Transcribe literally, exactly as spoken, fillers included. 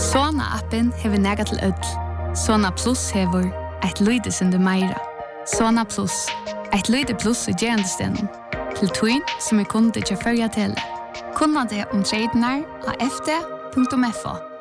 Sona-appen hever nega til ødel. Sona Plus hever eit lydesunde meira. Sona Plus, eit lyde plus i gerandestenen. Til tøyn som er kunde til førja tele. Kunna det om tradenar av f d punktum f o.